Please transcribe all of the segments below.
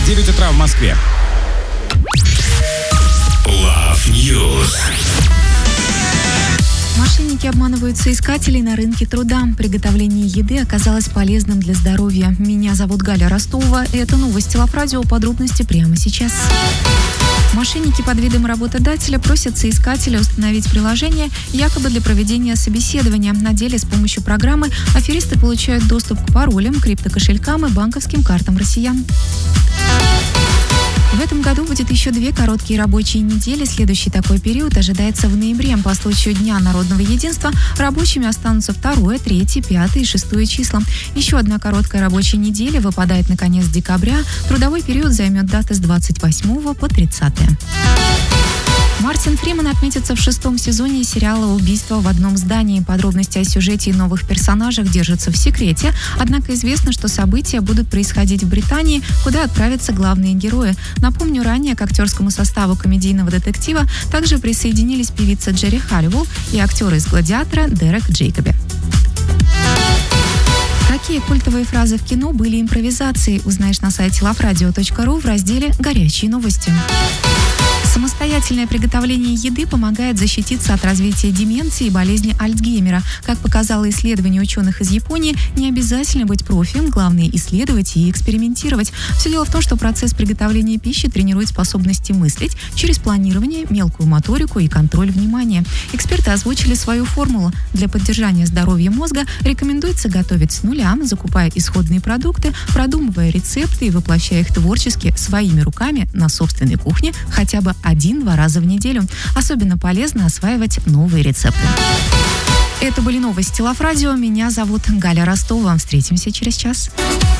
9 утра в Москве. Love News. Мошенники обманывают соискателей на рынке труда. Приготовление еды оказалось полезным для здоровья. Меня зовут Галя Ростова. Это новости Love Radio. Подробности прямо сейчас. Мошенники под видом работодателя просят соискателя установить приложение якобы для проведения собеседования. На деле с помощью программы аферисты получают доступ к паролям, криптокошелькам и банковским картам россиян. В этом году будет еще 2 короткие рабочие недели. Следующий такой период ожидается в ноябре. По случаю Дня народного единства рабочими останутся 2, 3, 5 и 6 числа. Еще одна короткая рабочая неделя выпадает на конец декабря. Трудовой период займет даты с 28 по 30. Мартин Фриман отметится в 6-м сезоне сериала «Убийство в одном здании». Подробности о сюжете и новых персонажах держатся в секрете. Однако известно, что события будут происходить в Британии, куда отправятся главные герои. Напомню, ранее к актерскому составу комедийного детектива также присоединились певица Джерри Халливелл и актеры из «Гладиатора» Дерек Джейкоби. Какие культовые фразы в кино были импровизацией, узнаешь на сайте loveradio.ru в разделе «Горячие новости». Самостоятельное приготовление еды помогает защититься от развития деменции и болезни Альцгеймера. Как показало исследование ученых из Японии, не обязательно быть профи, главное исследовать и экспериментировать. Все дело в том, что процесс приготовления пищи тренирует способности мыслить через планирование, мелкую моторику и контроль внимания. Эксперты озвучили свою формулу. Для поддержания здоровья мозга рекомендуется готовить с нуля, закупая исходные продукты, продумывая рецепты и воплощая их творчески своими руками на собственной кухне хотя бы 1-2 раза в неделю. Особенно полезно осваивать новые рецепты. Это были новости Love Radio. Меня зовут Галя Ростова. Встретимся через час.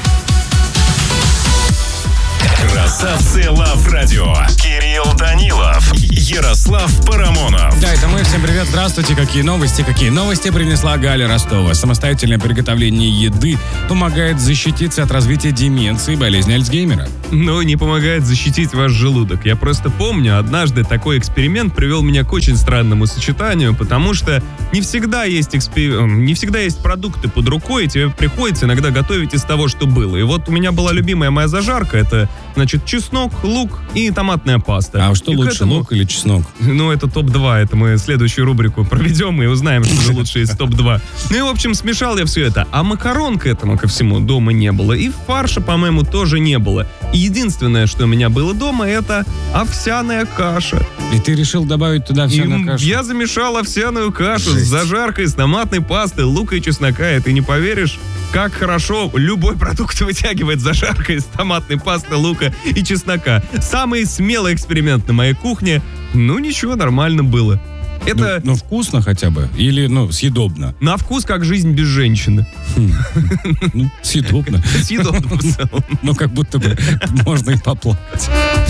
Красавцы Love Radio. Кирилл Данилов, Ярослав Парамонов. Да, это мы. Всем привет. Здравствуйте. Какие новости? Какие новости принесла Галя Ростова? Самостоятельное приготовление еды помогает защититься от развития деменции и болезни Альцгеймера. Но не помогает защитить ваш желудок. Я просто помню, однажды такой эксперимент привел меня к очень странному сочетанию, потому что не всегда есть продукты под рукой, и тебе приходится иногда готовить из того, что было. И вот у меня была любимая моя зажарка, это, значит, чеснок, лук и томатная паста. А что лучше, лук или чеснок? Ну, это топ-2, это мы следующую рубрику проведем и узнаем, что же лучше из топ-2. Ну и, в общем, смешал я все это. А макарон к этому ко всему дома не было. И фарша, по-моему, тоже не было. И единственное, что у меня было дома, это овсяная каша. И ты решил добавить туда овсяную кашу? Я замешал овсяную кашу Жесть. с зажаркой, с томатной пастой, лука и чеснока. И ты не поверишь, как хорошо любой продукт вытягивает зажарка из томатной пасты, лука и чеснока. Самый смелый эксперимент на моей кухне. Ну ничего, нормально было. Это Ну, вкусно хотя бы? Или, съедобно? на вкус как жизнь без женщины. Съедобно. Съедобно в целом. Как будто бы можно и поплакать.